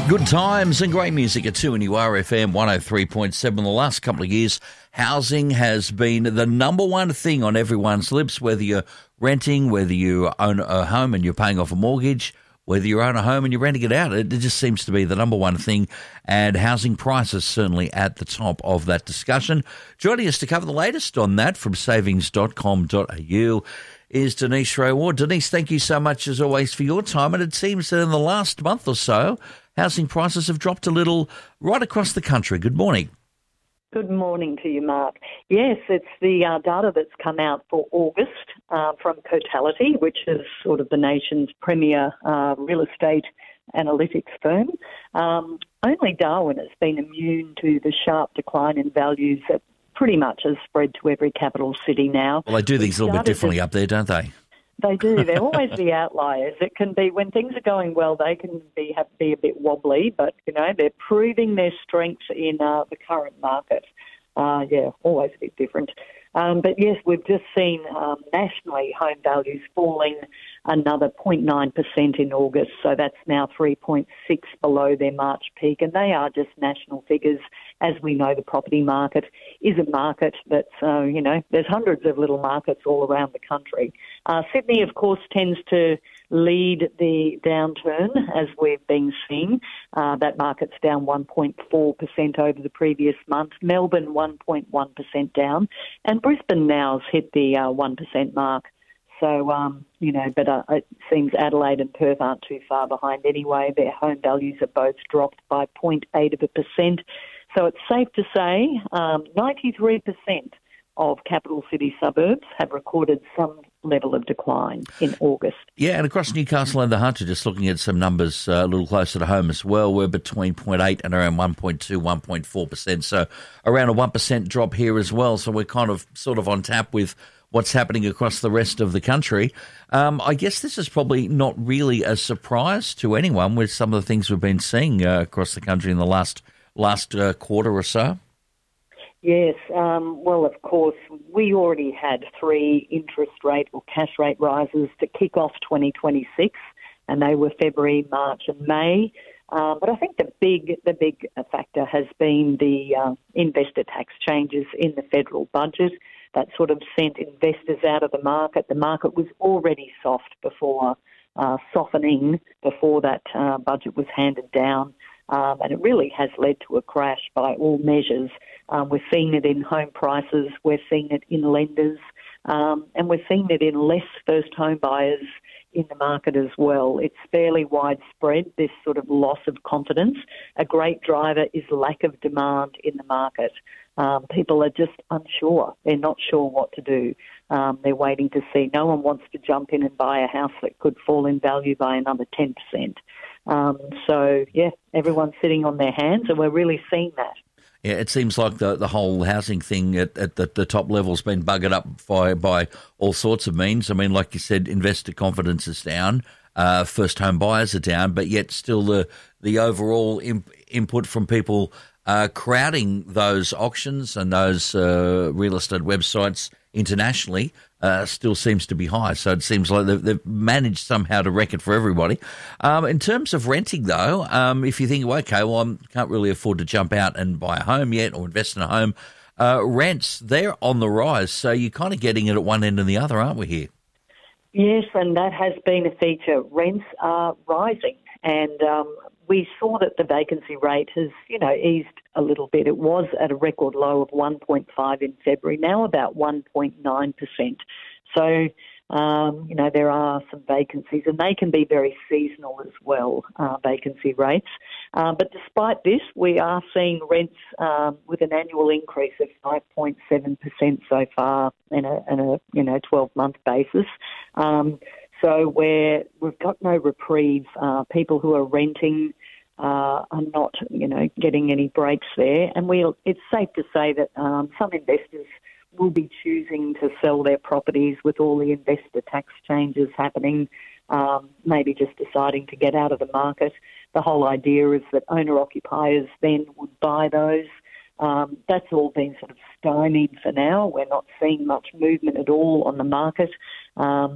Good times and great music at 2NURFM 103.7. The last couple of years, housing has been the number one thing on everyone's lips, whether you're renting, whether you own a home and you're paying off a mortgage, whether you own a home and you're renting it out. It just seems to be the number one thing, and housing prices certainly at the top of that discussion. Joining us to cover the latest on that from savings.com.au is Denise Roy-Ward. Denise, thank you so much as always for your time. And it seems that in the last month or so, housing prices have dropped a little right across the country. Good morning. Good morning to you, Mark. Yes, it's the data that's come out for August from Cotality, which is sort of the nation's premier real estate analytics firm. Only Darwin has been immune to the sharp decline in values that pretty much has spread to every capital city now. Well, they do things a little bit differently up there, don't they? They do. They're always the outliers. It can be when things are going well, they can be a bit wobbly, but they're proving their strength in the current market. Always a bit different. But yes, we've just seen nationally home values falling another 0.9% in August, so that's now 3.6 below their March peak, and they are just national figures. As we know, the property market is a market that's, there's hundreds of little markets all around the country. Sydney, of course, tends to lead the downturn, as we've been seeing. That market's down 1.4% over the previous month. Melbourne, 1.1% down. And Brisbane now's hit the 1% mark. So, but it seems Adelaide and Perth aren't too far behind anyway. Their home values are both dropped by 0.8%. So it's safe to say 93% of capital city suburbs have recorded some level of decline in August. Yeah, and across Newcastle and the Hunter, just looking at some numbers a little closer to home as well, we're between 0.8 and around 1.2, 1.4%. So around a 1% drop here as well. So we're sort of on tap with what's happening across the rest of the country. I guess this is probably not really a surprise to anyone with some of the things we've been seeing across the country in the last quarter or so. Yes, well, of course, we already had 3 interest rate or cash rate rises to kick off 2026, and they were February, March and May. But I think the big factor has been the investor tax changes in the federal budget that sort of sent investors out of the market. The market was already soft before softening before that budget was handed down. And it really has led to a crash by all measures. We're seeing it in home prices, we're seeing it in lenders, and we're seeing it in less first home buyers in the market as well. It's fairly widespread, this sort of loss of confidence. A great driver is lack of demand in the market. People are just unsure. They're not sure what to do. They're waiting to see. No one wants to jump in and buy a house that could fall in value by another 10%. Everyone's sitting on their hands, and we're really seeing that. Yeah, it seems like the whole housing thing at the top level has been buggered up by all sorts of means. I mean, like you said, investor confidence is down, first home buyers are down, but yet still the overall input from people crowding those auctions and those real estate websites internationally still seems to be high. So it seems like they've managed somehow to wreck it for everybody. In terms of renting, though, if you think, well, okay, well, I can't really afford to jump out and buy a home yet or invest in a home, rents, they're on the rise. So you're kind of getting it at one end and the other, aren't we here? Yes, and that has been a feature. Rents are rising, and we saw that the vacancy rate has, eased a little bit. It was at a record low of 1.5 in February, now about 1.9%. So, there are some vacancies, and they can be very seasonal as well, vacancy rates. But despite this, we are seeing rents with an annual increase of 5.7% so far in a 12-month basis. So we've got no reprieve. People who are renting are not, getting any breaks there. And it's safe to say that some investors will be choosing to sell their properties with all the investor tax changes happening, maybe just deciding to get out of the market. The whole idea is that owner-occupiers then would buy those. That's all been sort of stymied for now. We're not seeing much movement at all on the market.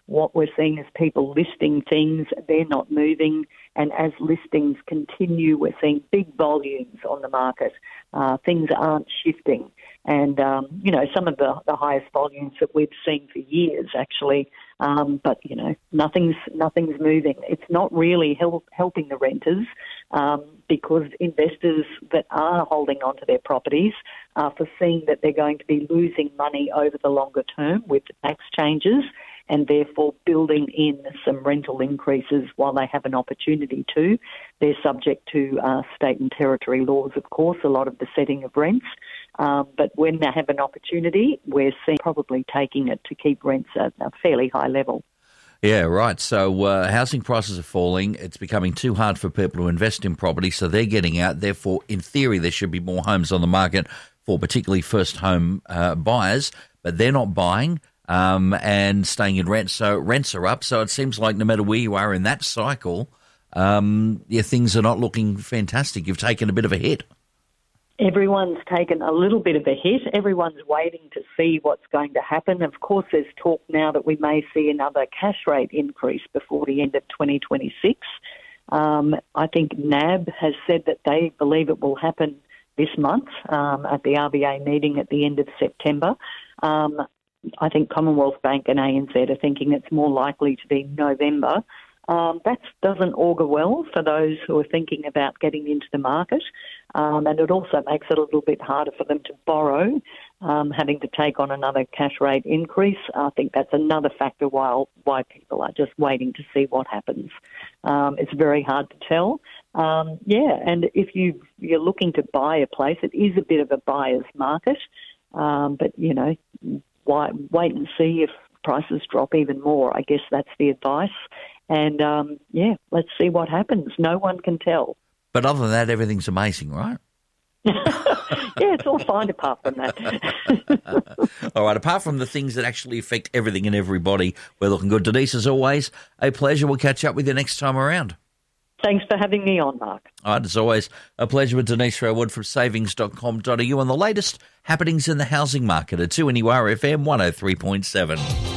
what we're seeing is people listing things, they're not moving, and as listings continue, we're seeing big volumes on the market. Things aren't shifting. And, some of the highest volumes that we've seen for years, actually, but, nothing's moving. It's not really helping the renters because investors that are holding on to their properties are foreseeing that they're going to be losing money over the longer term with the tax changes, and therefore building in some rental increases while they have an opportunity to. They're subject to state and territory laws, of course, a lot of the setting of rents. But when they have an opportunity, we're seeing probably taking it to keep rents at a fairly high level. Yeah, right. So housing prices are falling. It's becoming too hard for people to invest in property, so they're getting out. Therefore, in theory, there should be more homes on the market for particularly first home buyers, but they're not buying and staying in rent. So rents are up. So it seems like no matter where you are in that cycle, things are not looking fantastic. You've taken a bit of a hit. Everyone's taken a little bit of a hit. Everyone's waiting to see what's going to happen. Of course, there's talk now that we may see another cash rate increase before the end of 2026. I think NAB has said that they believe it will happen this month at the RBA meeting at the end of September. I think Commonwealth Bank and ANZ are thinking it's more likely to be November. That doesn't augur well for those who are thinking about getting into the market, and it also makes it a little bit harder for them to borrow, having to take on another cash rate increase. I think that's another factor why people are just waiting to see what happens. It's very hard to tell. And if you're looking to buy a place, it is a bit of a buyer's market, but, wait and see if prices drop even more. I guess that's the advice. And, let's see what happens. No one can tell. But other than that, everything's amazing, right? Yeah, it's all fine apart from that. All right, apart from the things that actually affect everything and everybody, we're looking good. Denise, as always, a pleasure. We'll catch up with you next time around. Thanks for having me on, Mark. All right, as always, a pleasure with Denise Rawood from savings.com.au on the latest happenings in the housing market at 2NUR FM 103.7.